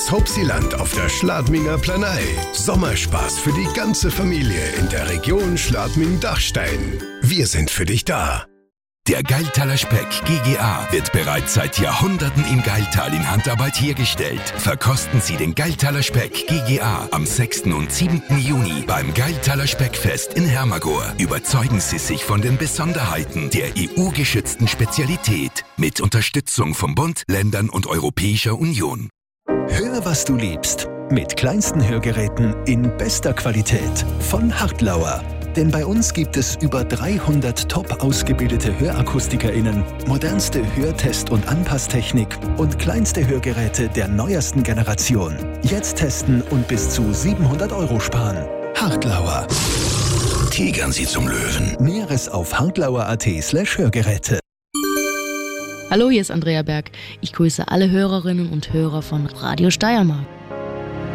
Schloss Hauptsiland auf der Schladminger Planei. Sommerspaß für die ganze Familie in der Region Schladming-Dachstein. Wir sind für dich da. Der Gailtaler Speck GGA wird bereits seit Jahrhunderten im Gailtal in Handarbeit hergestellt. Verkosten Sie den Gailtaler Speck GGA am 6. und 7. Juni beim Gailtaler Speckfest in Hermagor. Überzeugen Sie sich von den Besonderheiten der EU-geschützten Spezialität mit Unterstützung vom Bund, Ländern und Europäischer Union. Hör, was du liebst. Mit kleinsten Hörgeräten in bester Qualität von Hartlauer. Denn bei uns gibt es über 300 top ausgebildete HörakustikerInnen, modernste Hörtest- und Anpasstechnik und kleinste Hörgeräte der neuesten Generation. Jetzt testen und bis zu 700 € sparen. Hartlauer. Tigern Sie zum Löwen. Näheres auf hartlauer.at/Hörgeräte. Hallo, hier ist Andrea Berg. Ich grüße alle Hörerinnen und Hörer von Radio Steiermark.